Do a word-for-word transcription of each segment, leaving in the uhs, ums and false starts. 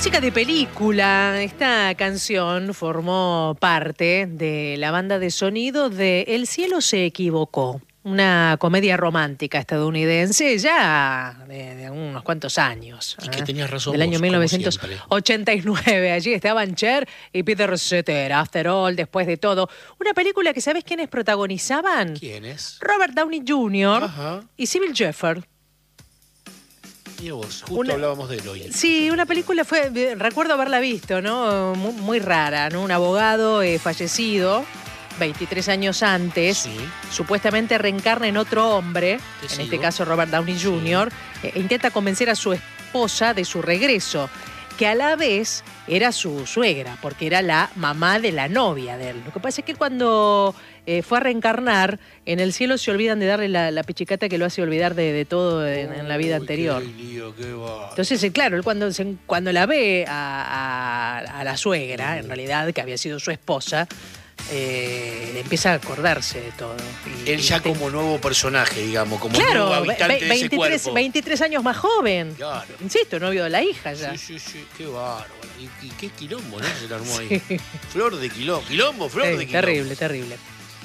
Música de película. Esta canción formó parte de la banda de sonido de El cielo se equivocó, una comedia romántica estadounidense ya de, de unos cuantos años. Y ¿eh? que tenías razón. Del vos, año mil novecientos ochenta y nueve. Allí estaban Cher y Peter Cetera. After All, después de todo. Una película que ¿sabes quiénes protagonizaban? ¿Quiénes? Robert Downey junior Ajá. y Sybil Shepherd. Y vos, justo Una, hablábamos de él hoy. Sí, una película fue, recuerdo haberla visto, ¿no? Muy, muy rara, ¿no? Un abogado eh, fallecido, veintitrés años antes, Sí. supuestamente reencarna en otro hombre, Te en sigo. este caso Robert Downey junior, sí. eh, e intenta convencer a su esposa de su regreso, que a la vez era su suegra, porque era la mamá de la novia de él. Lo que pasa es que cuando eh, fue a reencarnar, en el cielo se olvidan de darle la, la pichicata que lo hace olvidar de, de todo en, en la vida Uy, anterior. Qué lío, qué va. Entonces, eh, claro, él cuando, se, cuando la ve a, a, a la suegra, en realidad, que había sido su esposa, eh, le empieza a acordarse de todo. Y, Él ya como nuevo personaje, digamos, como claro, nuevo habitante ve, de ese cuerpo. veintitrés años más joven. Claro. Insisto, novio de la hija ya. Sí, sí, sí, qué bárbaro. Y, y qué quilombo, ¿no? Se le armó Sí. ahí. Flor de quilombo, quilombo, flor Sí, de quilombo. terrible, terrible.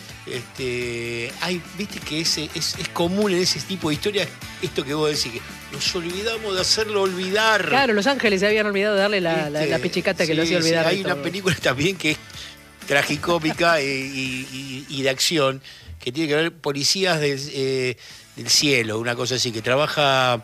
Este, hay, viste que ese, es, es común en ese tipo de historias esto que vos decís, que nos olvidamos de hacerlo olvidar. Claro, Los Ángeles se habían olvidado de darle la, la, la pichicata que sí, lo hacía olvidar. Sí, hay de una todo. película también que es tragicómica y, y, y de acción, que tiene que ver policías del, eh, del cielo, una cosa así, que trabaja,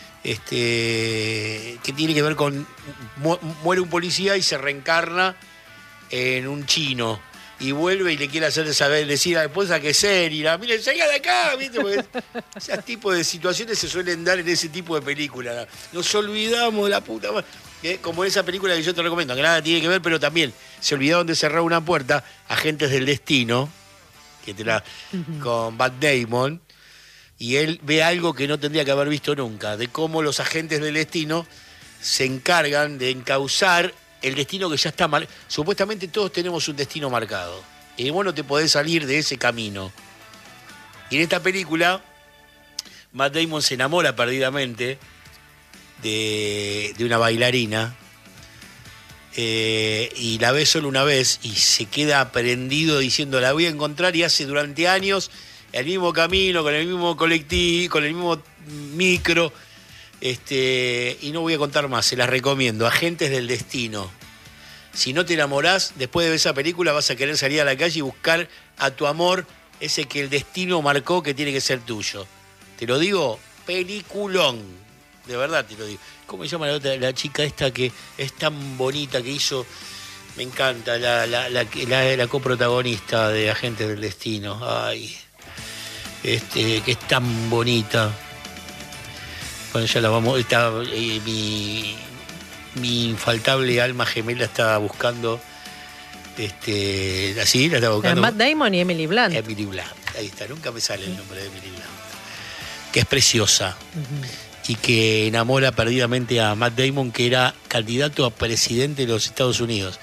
este, que tiene que ver con, mu muere un policía y se reencarna en un chino. Y vuelve y le quiere hacer saber, decir a la esposa que es seria, mire, salga de acá, ¿viste? Porque ese tipo de situaciones se suelen dar en ese tipo de películas. Nos olvidamos de la puta madre. ¿Eh? Como esa película que yo te recomiendo, que nada tiene que ver, pero también se olvidaron de cerrar una puerta, Agentes del Destino, que te la, uh-huh. con Matt Damon, y él ve algo que no tendría que haber visto nunca, de cómo los agentes del destino se encargan de encauzar el destino que ya está mal. Supuestamente todos tenemos un destino marcado. Y vos no te podés salir de ese camino. Y en esta película, Matt Damon se enamora perdidamente de, de una bailarina. Eh, y la ve solo una vez y se queda prendido diciendo la voy a encontrar, y hace durante años el mismo camino, con el mismo colectivo, con el mismo micro. Este, y no voy a contar más, se las recomiendo. Agentes del Destino. Si no te enamorás, después de ver esa película vas a querer salir a la calle y buscar a tu amor, ese que el destino marcó que tiene que ser tuyo. Te lo digo, peliculón. De verdad te lo digo. ¿Cómo se llama la otra, la chica esta que es tan bonita, que hizo, me encanta, la, la, la, la, la coprotagonista de Agentes del Destino? Ay, este, que es tan bonita. Bueno, ya la vamos, está, eh, mi, mi infaltable alma gemela está buscando, este, así la está buscando. Matt Damon y Emily Blunt. Emily Blunt, ahí está, nunca me sale el nombre de Emily Blunt. Que es preciosa, uh-huh. y que enamora perdidamente a Matt Damon, que era candidato a presidente de los Estados Unidos,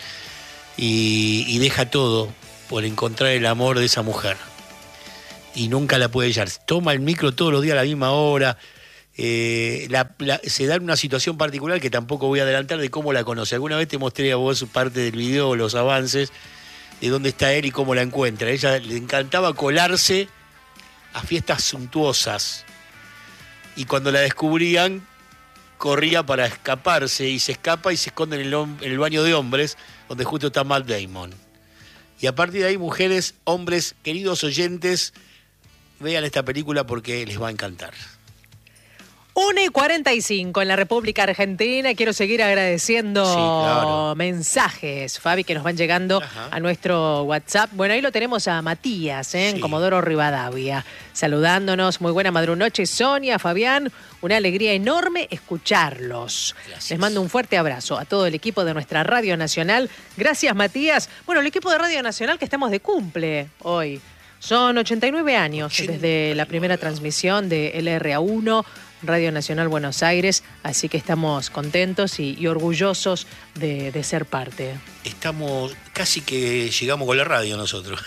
y, y deja todo por encontrar el amor de esa mujer. Y nunca la puede hallar. Toma el micro todos los días a la misma hora. Eh, la, la, se da una situación particular que tampoco voy a adelantar de cómo la conoce. Alguna vez te mostré a vos parte del video, los avances, de dónde está él y cómo la encuentra. A ella le encantaba colarse a fiestas suntuosas, y cuando la descubrían corría para escaparse, y se escapa y se esconde en el, en el baño de hombres, donde justo está Matt Damon. Y a partir de ahí, mujeres, hombres, queridos oyentes, vean esta película porque les va a encantar. una y cuarenta y cinco en la República Argentina. Quiero seguir agradeciendo sí, claro. mensajes, Fabi, que nos van llegando Ajá. a nuestro WhatsApp. Bueno, ahí lo tenemos a Matías, ¿eh? Sí. en Comodoro Rivadavia, saludándonos. Muy buena madrunoche, Sonia, Fabián. Una alegría enorme escucharlos. Gracias. Les mando un fuerte abrazo a todo el equipo de nuestra Radio Nacional. Gracias, Matías. Bueno, el equipo de Radio Nacional que estamos de cumple hoy. Son ochenta y nueve años ochenta y nueve desde la primera transmisión de L R A uno, Radio Nacional Buenos Aires, así que estamos contentos y, y orgullosos de, de ser parte. Estamos, casi que llegamos con la radio nosotros.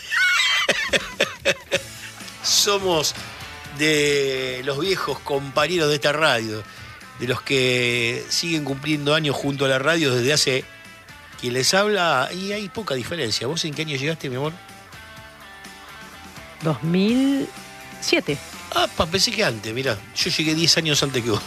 Somos de los viejos compañeros de esta radio. de los que siguen cumpliendo años junto a la radio desde hace... Quien les habla, y hay poca diferencia. ¿Vos en qué año llegaste, mi amor? dos mil siete. Ah, pensé que antes, mirá. Yo llegué diez años antes que vos.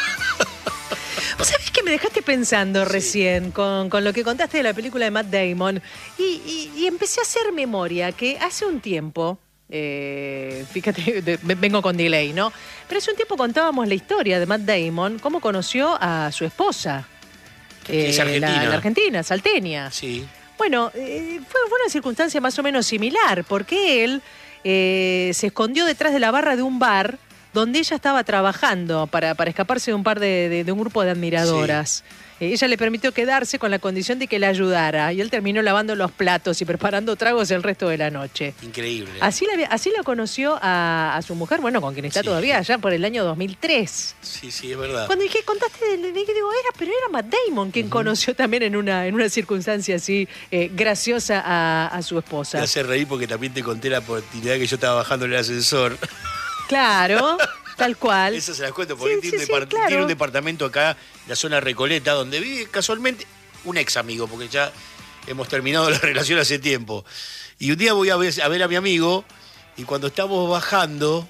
¿Vos sabés que me dejaste pensando sí. recién con, con lo que contaste de la película de Matt Damon? Y, y, y empecé a hacer memoria que hace un tiempo... Eh, fíjate, de, vengo con delay, ¿no? Pero hace un tiempo contábamos la historia de Matt Damon, cómo conoció a su esposa. Eh, es Argentina. La, la Argentina, salteña. Sí. Bueno, eh, fue, fue una circunstancia más o menos similar, porque él eh, se escondió detrás de la barra de un bar donde ella estaba trabajando para, para escaparse de un par de, de, de un grupo de admiradoras. Sí. Eh, ella le permitió quedarse con la condición de que la ayudara, y él terminó lavando los platos y preparando tragos el resto de la noche. Increíble. Así la, así la conoció a, a su mujer, bueno, con quien está sí. todavía allá por el año dos mil tres. Sí, sí, es verdad. Cuando dije, contaste, de, de, digo, era, pero era Matt Damon quien uh-huh. conoció también en una, en una circunstancia así eh, graciosa a, a su esposa. Me hace reír porque también te conté la oportunidad que yo estaba bajando en el ascensor. Claro. Tal cual. Eso se las cuento, porque sí, tiene, sí, un sí, claro. tiene un departamento acá, en la zona Recoleta, donde vive casualmente un ex amigo, porque ya hemos terminado la relación hace tiempo. Y un día voy a ver a, ver a mi amigo, y cuando estamos bajando,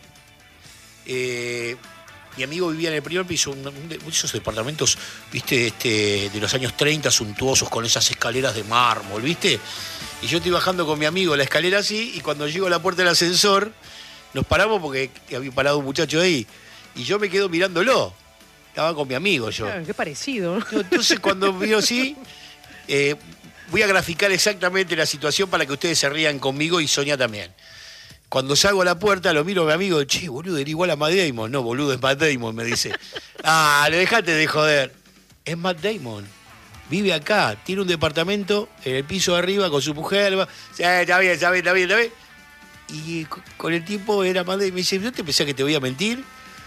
eh, mi amigo vivía en el primer piso, un, un de esos departamentos, viste, este, de los años treinta, suntuosos, con esas escaleras de mármol, viste. Y yo estoy bajando con mi amigo la escalera así, y cuando llego a la puerta del ascensor, nos paramos porque había parado un muchacho ahí. Y yo me quedo mirándolo. Estaba con mi amigo yo. Claro, qué parecido. Entonces cuando vio así, eh, voy a graficar exactamente la situación para que ustedes se rían conmigo y Sonia también. Cuando salgo a la puerta, lo miro a mi amigo, che, boludo, era igual a Matt Damon. No, boludo, es Matt Damon, me dice. Ah, le dejaste de joder. Es Matt Damon. Vive acá, tiene un departamento en el piso de arriba con su mujer. Sí, está bien, está bien, está bien, está bien. Y con el tiempo era más de... Me dice, ¿no te pensás que te voy a mentir?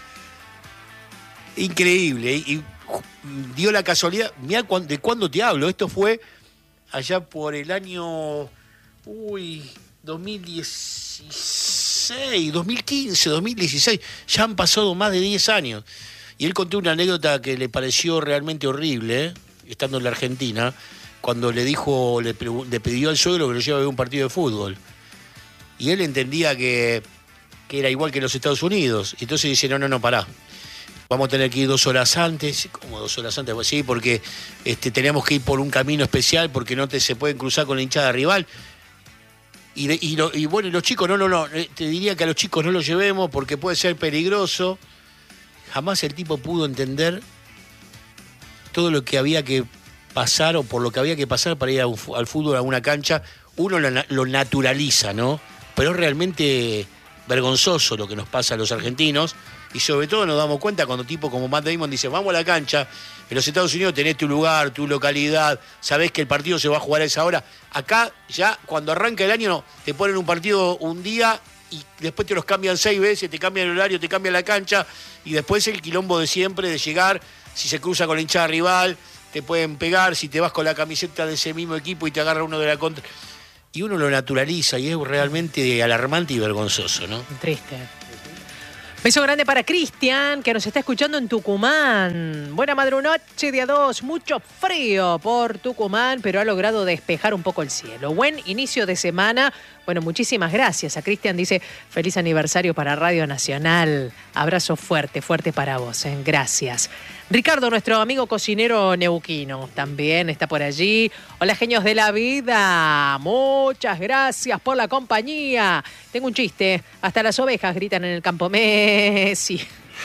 Increíble. Y, y dio la casualidad... Mirá de cuándo te hablo. Esto fue allá por el año... Uy... dos mil dieciséis, dos mil quince, dos mil dieciséis. Ya han pasado más de diez años. Y él contó una anécdota que le pareció realmente horrible, ¿eh? Estando en la Argentina, cuando le dijo... Le, le pidió al suegro que lo lleve a ver un partido de fútbol. Y él entendía que, que era igual que en los Estados Unidos. Entonces dice, no, no, no, pará. Vamos a tener que ir dos horas antes. ¿Cómo dos horas antes? Pues sí, porque este, tenemos que ir por un camino especial porque no te se pueden cruzar con la hinchada rival. Y, de, y, lo, y bueno, y los chicos, no, no, no. Te diría que a los chicos no los llevemos porque puede ser peligroso. Jamás el tipo pudo entender todo lo que había que pasar o por lo que había que pasar para ir a un, al fútbol, a una cancha. Uno lo, lo naturaliza, ¿no? Pero es realmente vergonzoso lo que nos pasa a los argentinos y sobre todo nos damos cuenta cuando tipo como Matt Damon dice vamos a la cancha, en los Estados Unidos tenés tu lugar, tu localidad, sabés que el partido se va a jugar a esa hora. Acá ya cuando arranca el año no, te ponen un partido un día y después te los cambian seis veces, te cambian el horario, te cambian la cancha y después el quilombo de siempre de llegar, si se cruza con la hinchada rival, te pueden pegar, si te vas con la camiseta de ese mismo equipo y te agarra uno de la contra... Y uno lo naturaliza y es realmente alarmante y vergonzoso, ¿no? Triste. Beso grande para Cristian, que nos está escuchando en Tucumán. Buena madrunoche, día dos. Mucho frío por Tucumán, pero ha logrado despejar un poco el cielo. Buen inicio de semana. Bueno, muchísimas gracias a Cristian. Dice, feliz aniversario para Radio Nacional. Abrazo fuerte, fuerte para vos. ¿eh? Gracias. Ricardo, nuestro amigo cocinero neuquino, también está por allí. Hola, genios de la vida. Muchas gracias por la compañía. Tengo un chiste. Hasta las ovejas gritan en el campo Messi.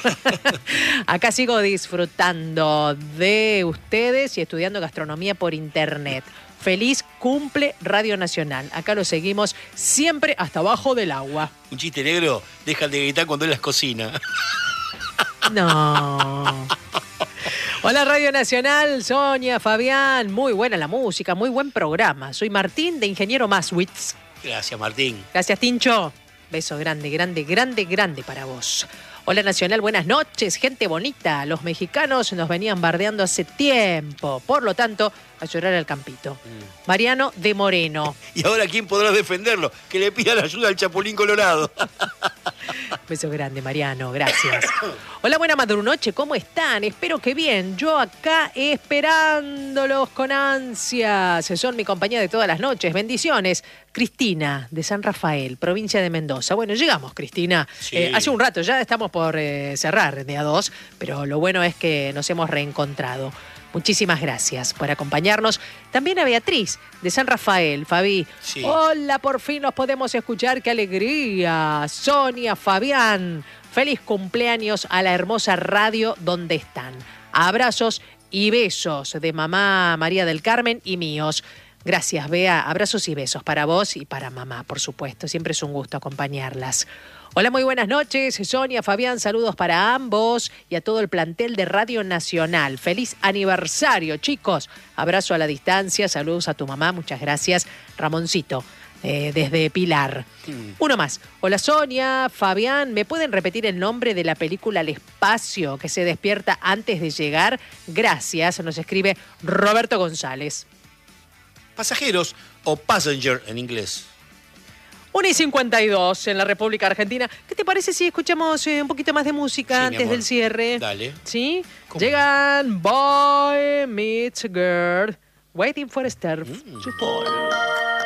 Acá sigo disfrutando de ustedes y estudiando gastronomía por internet. Feliz cumple Radio Nacional. Acá lo seguimos siempre hasta abajo del agua. Un chiste negro, dejan de gritar cuando él las cocina. No. Hola Radio Nacional, Sonia, Fabián. Muy buena la música, muy buen programa. Soy Martín de Ingeniero Maswitz. Gracias, Martín. Gracias, Tincho. Beso grande, grande, grande, grande para vos. Hola Nacional, buenas noches, gente bonita. Los mexicanos nos venían bardeando hace tiempo. Por lo tanto, a llorar al campito. Mm. Mariano de Moreno. ¿Y ahora quién podrá defenderlo? Que le pidan ayuda al Chapulín Colorado. Beso grande, Mariano, gracias. Hola, buena madrunoche, ¿cómo están? Espero que bien. Yo acá esperándolos con ansias. Son mi compañía de todas las noches. Bendiciones. Cristina, de San Rafael, provincia de Mendoza. Bueno, llegamos, Cristina. Sí. Eh, hace un rato, ya estamos por eh, cerrar de a dos, pero lo bueno es que nos hemos reencontrado. Muchísimas gracias por acompañarnos. También a Beatriz, de San Rafael. Fabi, Sí. Hola, por fin nos podemos escuchar. ¡Qué alegría! Sonia, Fabián, feliz cumpleaños a la hermosa radio donde están. Abrazos y besos de mamá María del Carmen y míos. Gracias, Bea. Abrazos y besos para vos y para mamá, por supuesto. Siempre es un gusto acompañarlas. Hola, muy buenas noches. Sonia, Fabián, saludos para ambos y a todo el plantel de Radio Nacional. Feliz aniversario, chicos. Abrazo a la distancia. Saludos a tu mamá. Muchas gracias. Ramoncito, eh, desde Pilar. Mm. Uno más. Hola, Sonia, Fabián. ¿Me pueden repetir el nombre de la película El Espacio que se despierta antes de llegar? Gracias. Nos escribe Roberto González. Pasajeros o passenger en inglés. una y cincuenta y dos en la República Argentina. ¿Qué te parece si escuchamos eh, un poquito más de música Sí, antes del cierre? Dale. ¿Sí? ¿Cómo? Llegan Boy Meets Girl, Waiting for Star Mm. to Fall.